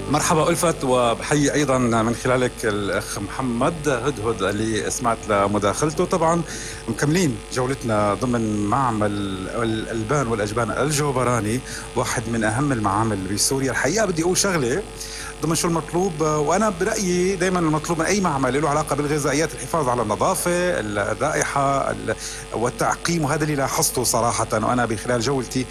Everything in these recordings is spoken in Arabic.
مرحبا ألفت، وبحيي أيضا من خلالك الأخ محمد هدهد اللي سمعت لمداخلته. طبعا مكملين جولتنا ضمن معمل الألبان والأجبان الجوبراني، واحد من أهم المعامل بسوريا. الحقيقة بدي أقول شغلة ضمن شو المطلوب، وأنا برأيي دايما المطلوب من أي معمل له علاقة بالغذائيات الحفاظ على النظافة، الرائحة والتعقيم، وهذا اللي لاحظته صراحة وأنا بخلال جولتي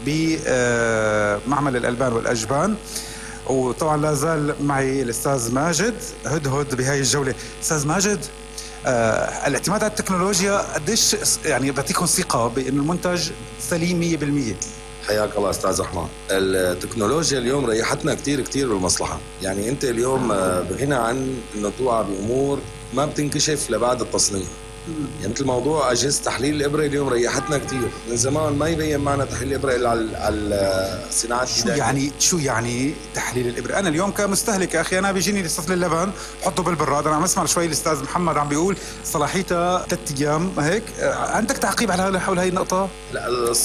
بمعمل الألبان والأجبان. وطبعا لا زال معي الأستاذ ماجد هدهد بهاي الجولة. أستاذ ماجد، الاعتماد على التكنولوجيا قديش يعني بيعطيكم ثقة بأن المنتج سليم 100%؟ حياك الله استاذ احمد. التكنولوجيا اليوم ريحتنا كتير كتير بالمصلحه، يعني انت اليوم بغنى عن انه توعى بامور ما بتنكشف لبعد التصنيع. يعني مثل موضوع اجهزه تحليل الابره اليوم ريحتنا كتير، من زمان ما يبين معنا تحليل الابره الا على الصناعات البدائيه. شو يعني تحليل الابره؟ انا اليوم كمستهلك يا اخي انا بيجيني لصفل اللبن بحطه بالبراد، انا عم اسمع شوي الاستاذ محمد عم بيقول صلاحيتها 3 ايام هيك. عندك تعقيب على حول هاي النقطه؟ لا،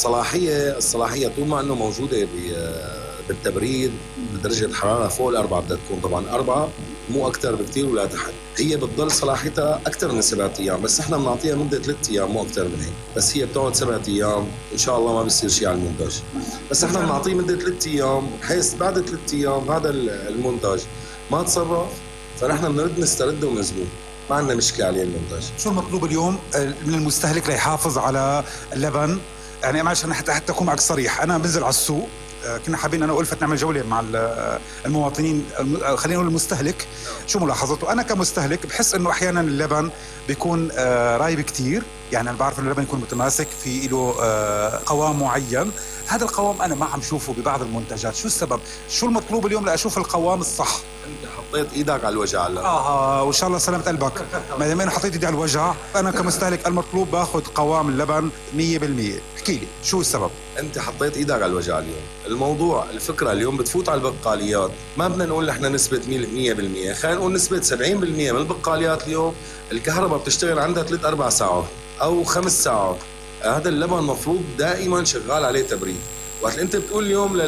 الصلاحيه طول ما انه موجوده بالتبريد بدرجه حراره فوق الاربعه بدها تكون، طبعا 4 مو اكثر بكثير ولا تحت. هي بتضل صلاحيتها اكثر من 7 ايام، بس احنا بنعطيها مده 3 ايام مو اكثر من هيك، بس هي بتقعد 7 ايام ان شاء الله ما بيصير شيء على المنتج. بس احنا بنعطيه مده 3 ايام، بحيث بعد 3 ايام هذا المنتج ما تصرف فنحن بنرد نسترده من الزبون، ما عندنا مشكله عليه المنتج. شو المطلوب اليوم من المستهلك ليحافظ على اللبن؟ يعني معلش انا حتى اكون معك صريح، انا بنزل على السوق، كنا حابين انا والفت نعمل جوله مع المواطنين، خلينا نقول المستهلك. شو ملاحظته؟ انا كمستهلك بحس انه احيانا اللبن بيكون رايب كتير، يعني انا بعرف انه اللبن يكون متماسك في له قوام معين، هذا القوام انا ما عم شوفه ببعض المنتجات. شو السبب؟ شو المطلوب اليوم لاشوف القوام الصح؟ انت حطيت ايدك على الوجع هلا. وان شاء الله سلامة قلبك. ما دام انا حطيت ايدي على الوجع، انا كمستهلك المطلوب باخذ قوام اللبن 100%. احكي لي شو السبب؟ انت حطيت ايدك على الوجع اليوم. الموضوع الفكره اليوم بتفوت على البقاليات، ما بدنا نقول احنا نسبه 100%، خلينا نقول نسبه 70% من البقاليات اليوم الكهرباء بتشتغل عندها 3-4 ساعات او 5 ساعات. هذا اللبن مفروض دائما شغال عليه تبريد. وقت انت بتقول اليوم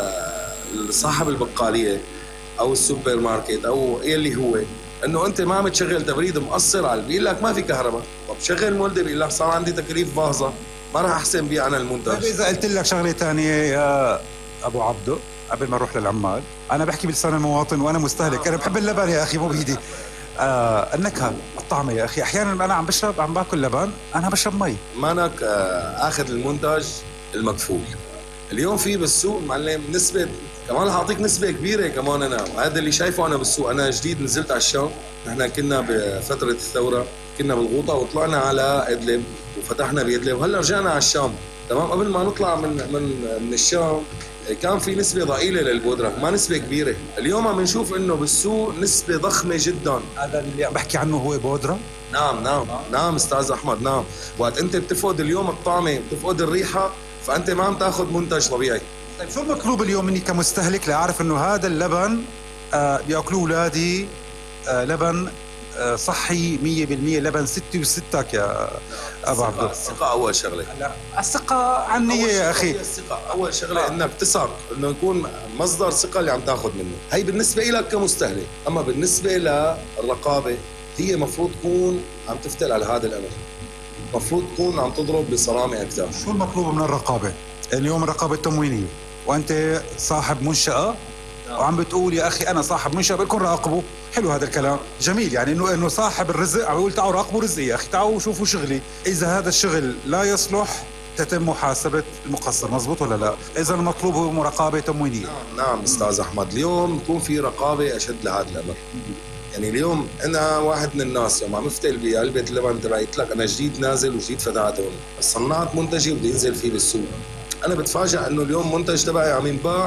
لصاحب البقاليه او السوبر ماركت او اللي هو انه انت ما عم تشغل تبريد، مقصر على بيقول لك ما في كهرباء، طب شغل مولده بيقول لك صار عندي تكاليف باهظه ما راح احسن بيه انا المنتج. طيب اذا قلت لك شغله ثانيه يا ابو عبده قبل ما اروح للعمال، انا بحكي بلسان المواطن وانا مستهلك، انا بحب اللبن يا اخي مو بايدي. النكهه، الطعمه يا اخي، احيانا انا عم باكل لبن انا بشرب مي. مانك اخذ المنتج المكفول. اليوم في بالسوق معلم نسبه، كمان رح اعطيك نسبه كبيره كمان. انا هذا اللي شايفه انا بالسوق، انا جديد نزلت على الشام، نحن كنا بفتره الثوره كنا بالغوطه وطلعنا على ادلب وفتحنا بادلب وهلا رجعنا على الشام. تمام، قبل ما نطلع من الشام كان في نسبة ضئيلة للبودرة، ما نسبة كبيرة. اليوم عم نشوف انه بالسوق نسبة ضخمة جدا. هذا اللي عم بحكي عنه هو بودرة؟ نعم استاذ احمد، نعم. وقت انت بتفقد اليوم الطعمة بتفقد الريحة، فانت ما عم تاخذ منتج طبيعي. طيب شو المطلوب اليوم مني كمستهلك لاعرف انه هذا اللبن بياكلوه اولادي لبن صحي 100%، لبن 6 و6 يا ابو عبد؟ الثقة اول شغلة. لا، الثقة عني يا اخي. الثقة اول شغلة انك تثق انه يكون مصدر ثقة اللي عم تاخذ منه، هي بالنسبة لك كمستهلك. اما بالنسبة للرقابة هي مفروض تكون عم تفتل على هذا الامر، مفروض تكون عم تضرب بصرامة اكثر. شو المطلوب من الرقابة؟ اليوم الرقابة التموينية وانت صاحب منشأة وعم بتقول يا اخي انا صاحب منشأة بدكم راقبوا. حلو هذا الكلام جميل، يعني انه صاحب الرزق عم يقول تعالوا راقبوا رزقي يا اخي، تعالوا شوفوا شغلي. اذا هذا الشغل لا يصلح تتم محاسبة المقصر، مزبوط ولا لا؟ اذا المطلوب هو مراقبة تموينية. نعم استاذ احمد، اليوم يكون في رقابة اشد لهذا الامر. يعني اليوم انا واحد من الناس يوم عم افتل بعلبة اللبن تبعت لك انا جديد نازل وجديد فتحت هون، صنعت منتجي وبدي انزل فيه بالسوق، انا بتفاجئ انه اليوم منتج تبعي عم ينباع